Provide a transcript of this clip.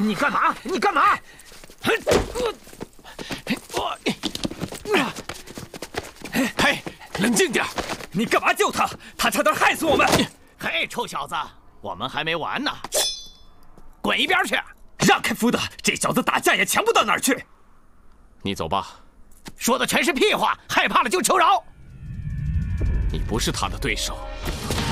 你干嘛？你干嘛？ 嘿，冷静点！ 你干嘛救他？他差点害死我们！ 嘿，臭小子，我们还没完呢！滚一边去！ 让开福德，这小子打架也强不到哪儿去。 你走吧。 说的全是屁话，害怕了就求饶。 你不是他的对手。